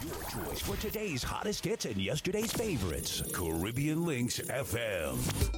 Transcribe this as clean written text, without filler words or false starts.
Your choice for today's hottest hits and yesterday's favorites. Caribbean Links FM.